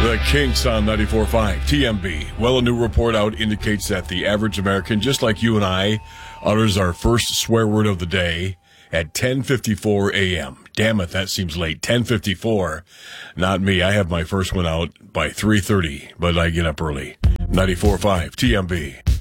The Kinks on 94.5 TMB. Well, a new report out indicates that the average American, just like you and I, utters our first swear word of the day at 10:54 a.m. Damn it, that seems late. 10:54. Not me. I have my first one out by 3:30, but I get up early. 94.5 TMB.